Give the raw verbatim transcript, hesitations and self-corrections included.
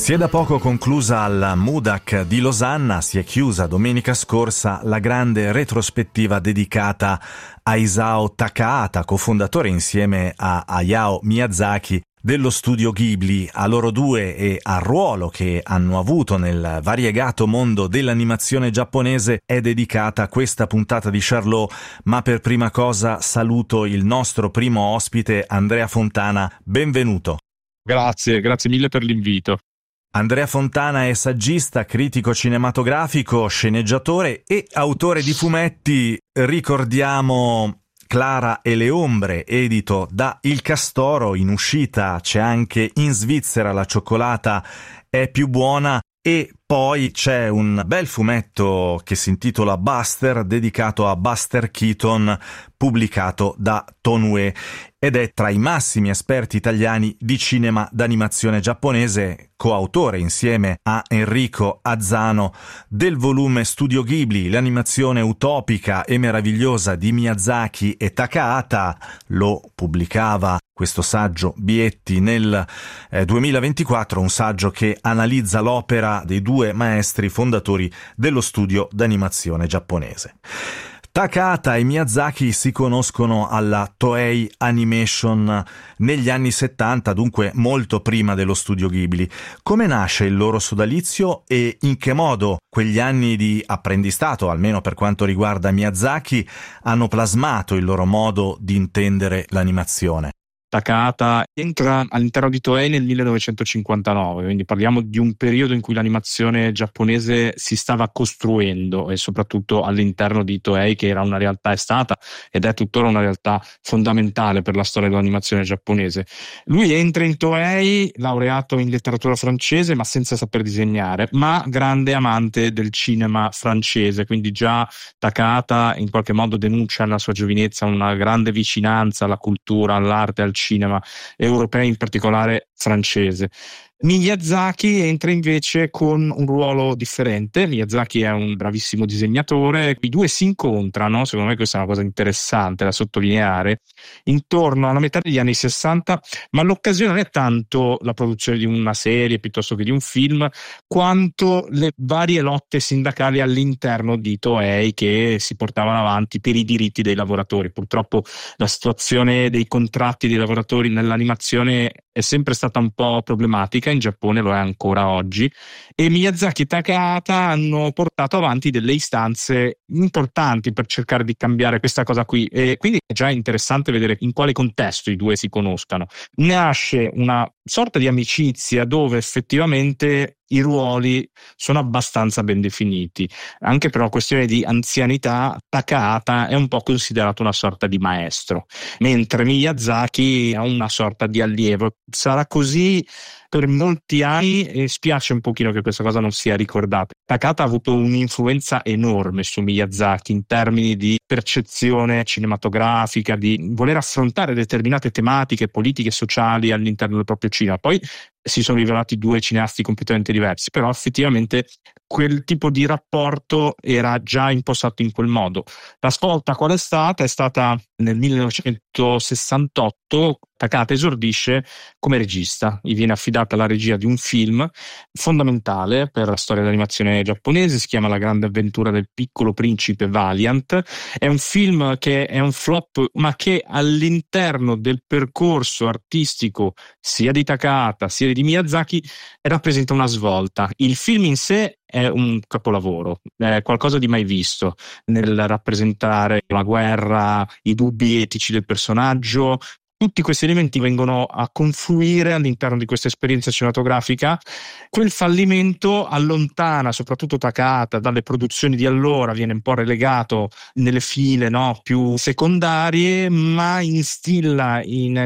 Si è da poco conclusa al MUDAC di Losanna, si è chiusa domenica scorsa la grande retrospettiva dedicata a Isao Takahata, cofondatore insieme a Hayao Miyazaki dello studio Ghibli. A loro due e al ruolo che hanno avuto nel variegato mondo dell'animazione giapponese è dedicata questa puntata di Charlot, ma per prima cosa saluto il nostro primo ospite, Andrea Fontana. Benvenuto. Grazie, grazie mille per l'invito. Andrea Fontana è saggista, critico cinematografico, sceneggiatore e autore di fumetti. Ricordiamo Clara e le ombre, edito da Il Castoro. In uscita c'è anche In Svizzera la cioccolata è più buona, e poi c'è un bel fumetto che si intitola Buster, dedicato a Buster Keaton, pubblicato da Toonue, ed è tra i massimi esperti italiani di cinema d'animazione giapponese, coautore insieme a Enrico Azzano del volume Studio Ghibli, l'animazione utopica e meravigliosa di Miyazaki e Takahata. Lo pubblicava questo saggio Bietti nel eh, duemilaventiquattro, un saggio che analizza l'opera dei due maestri fondatori dello studio d'animazione giapponese. Takahata e Miyazaki si conoscono alla Toei Animation negli anni settanta, dunque molto prima dello studio Ghibli. Come nasce il loro sodalizio e in che modo quegli anni di apprendistato, almeno per quanto riguarda Miyazaki, hanno plasmato il loro modo di intendere l'animazione? Takahata entra all'interno di Toei nel millenovecentocinquantanove, quindi parliamo di un periodo in cui l'animazione giapponese si stava costruendo, e soprattutto all'interno di Toei, che era una realtà, è stata ed è tuttora una realtà fondamentale per la storia dell'animazione giapponese. Lui entra in Toei laureato in letteratura francese, ma senza saper disegnare, ma grande amante del cinema francese, quindi già Takahata in qualche modo denuncia nella sua giovinezza una grande vicinanza alla cultura, all'arte, al cinema europeo, in particolare francese. Miyazaki entra invece con un ruolo differente. Miyazaki è un bravissimo disegnatore, i due si incontrano, secondo me questa è una cosa interessante da sottolineare, intorno alla metà degli anni sessanta, ma l'occasione non è tanto la produzione di una serie piuttosto che di un film, quanto le varie lotte sindacali all'interno di Toei che si portavano avanti per i diritti dei lavoratori. Purtroppo la situazione dei contratti dei lavoratori nell'animazione è sempre stata un po' problematica, in Giappone lo è ancora oggi, e Miyazaki e Takahata hanno portato avanti delle istanze importanti per cercare di cambiare questa cosa qui, e quindi è già interessante vedere in quale contesto i due si conoscano. Nasce una sorta di amicizia dove effettivamente i ruoli sono abbastanza ben definiti, anche per una questione di anzianità. Takahata è un po' considerato una sorta di maestro, mentre Miyazaki è una sorta di allievo. Sarà così per molti anni e spiace un pochino che questa cosa non sia ricordata. Takahata ha avuto un'influenza enorme su Miyazaki in termini di percezione cinematografica, di voler affrontare determinate tematiche politiche e sociali all'interno del proprio cinema. Poi si sono rivelati due cineasti completamente diversi, però effettivamente quel tipo di rapporto era già impostato in quel modo. La svolta qual è stata? È stata nel millenovecentosessantotto. Takahata esordisce come regista, gli viene affidata la regia di un film fondamentale per la storia dell'animazione giapponese, si chiama La grande avventura del piccolo principe Valiant. È un film che è un flop, ma che all'interno del percorso artistico sia di Takahata sia di Miyazaki rappresenta una svolta. Il film in sé è un capolavoro, è qualcosa di mai visto nel rappresentare la guerra, i dubbi etici del personaggio. Tutti questi elementi vengono a confluire all'interno di questa esperienza cinematografica. Quel fallimento allontana soprattutto Takahata dalle produzioni di allora, viene un po' relegato nelle file, no, più secondarie, ma instilla in